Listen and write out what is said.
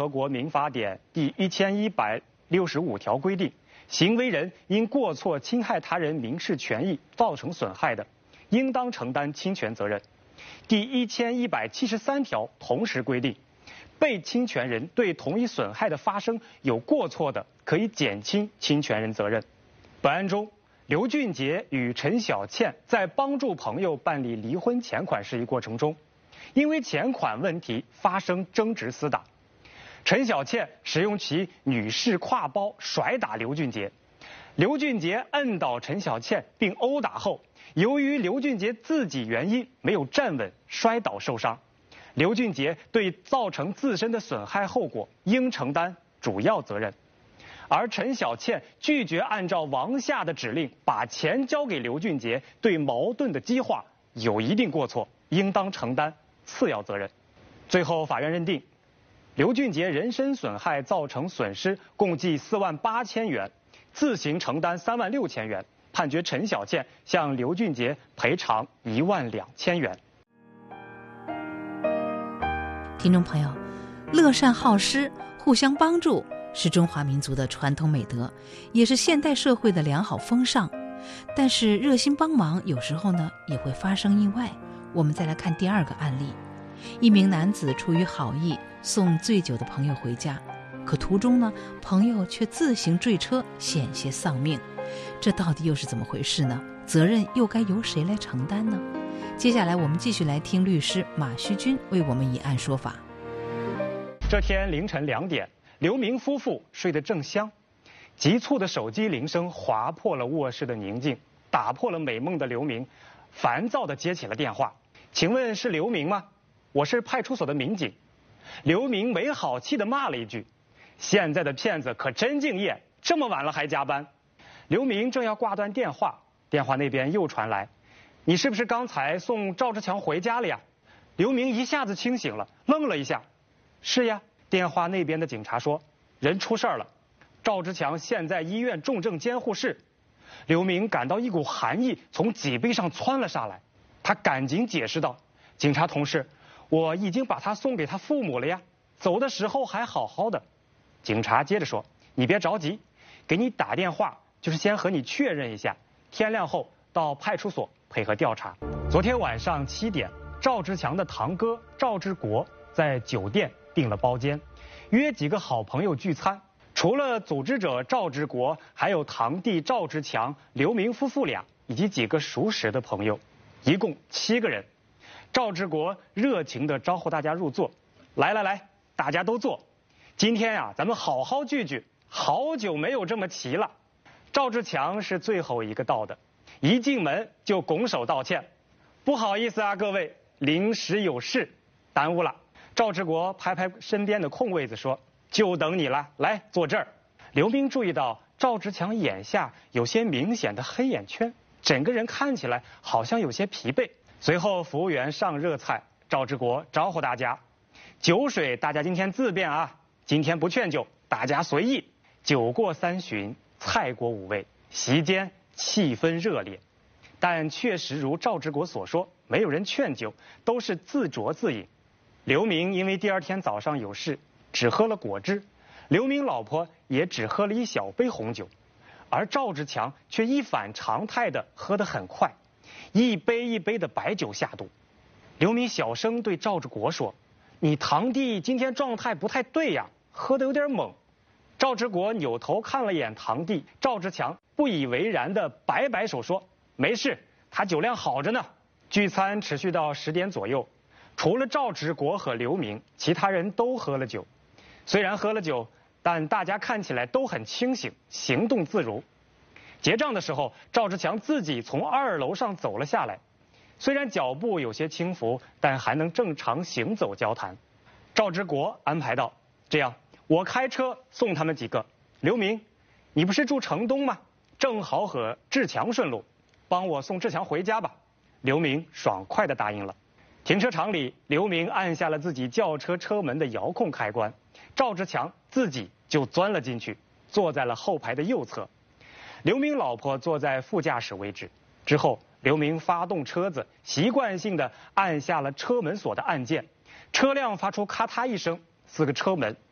德国民法典第1165条规定，行为人因过错侵害他人民事权益造成损害的，应当承担侵权责任。第1173条同时规定，被侵权人对同一损害的发生有过错的，可以减轻侵权人责任。本案中，刘俊杰与陈小倩在帮助朋友办理离婚钱款事宜过程中，因为钱款问题发生争执厮打。陈小倩使用其女士挎包甩打刘俊杰，刘俊杰摁倒陈小倩并殴打后，由于刘俊杰自己原因没有站稳，摔倒受伤。刘俊杰对造成自身的损害后果应承担主要责任，而陈小倩拒绝按照王夏的指令把钱交给刘俊杰，对矛盾的激化有一定过错，应当承担次要责任。最后，法院认定，刘俊杰人身损害造成损失共计4万8千元，自行承担3万6千元，判决陈小倩向刘俊杰赔偿1万2千元。 听众朋友，乐善好施、互相帮助是中华民族的传统美德，也是现代社会的良好风尚。但是热心帮忙有时候呢也会发生意外。我们再来看第二个案例，一名男子出于好意送醉酒的朋友回家，可途中呢朋友却自行坠车，险些丧命。这到底又是怎么回事呢？责任又该由谁来承担呢？接下来我们继续来听律师马旭军为我们以案说法。 这天凌晨2点，刘明夫妇睡得正香，急促的手机铃声划破了卧室的宁静，打破了美梦的刘明烦躁地接起了电话。请问是刘明吗？我是派出所的民警。刘明没好气地骂了一句：现在的骗子可真敬业，这么晚了还加班。刘明正要挂断电话，电话那边又传来：你是不是刚才送赵志强回家了呀？刘明一下子清醒了，愣了一下。是呀，电话那边的警察说，人出事了，赵志强现在医院重症监护室。刘明感到一股寒意从脊背上窜了上来，他赶紧解释道：警察同事，我已经把他送给他父母了呀，走的时候还好好的。警察接着说：你别着急，给你打电话就是先和你确认一下，天亮后到派出所配合调查。昨天晚上7点，赵志强的堂哥赵志国在酒店订了包间，约几个好朋友聚餐。除了组织者赵志国，还有堂弟赵志强、刘明夫妇俩以及几个熟识的朋友，一共7个人。赵志国热情地招呼大家入座，来，大家都坐。今天呀，咱们好好聚聚，好久没有这么齐了。赵志强是最后一个到的，一进门就拱手道歉：不好意思啊，各位，临时有事，耽误了。赵志国拍拍身边的空位子说：就等你了，来坐这儿。刘明注意到赵志强眼下有些明显的黑眼圈，整个人看起来好像有些疲惫。随后服务员上热菜，赵志国招呼大家：酒水大家今天自便啊，今天不劝酒，大家随意。酒过3巡，菜过5味，席间气氛热烈。但确实如赵志国所说，没有人劝酒，都是自酌自饮。刘明因为第二天早上有事，只喝了果汁，刘明老婆也只喝了1小杯红酒，而赵志强却一反常态的喝得很快，一杯一杯的白酒下肚。刘明小声对赵志国说：你堂弟今天状态不太对呀，喝得有点猛。赵志国扭头看了眼堂弟赵志强，不以为然的摆摆手说：没事，他酒量好着呢。聚餐持续到10点左右，除了赵志国和刘明，其他人都喝了酒。虽然喝了酒，但大家看起来都很清醒，行动自如。结账的时候，赵志强自己从2楼上走了下来，虽然脚步有些轻浮，但还能正常行走交谈。赵志国安排道：这样，我开车送他们几个。刘明，你不是住城东吗？正好和志强顺路，帮我送志强回家吧。刘明爽快地答应了。停车场里，刘明按下了自己轿车车门的遥控开关，赵志强自己就钻了进去，坐在了后排的右侧。刘明老婆坐在副驾驶位置。之后，刘明发动车子，习惯性地按下了车门锁的按键，车辆发出咔嗒一声，4个车门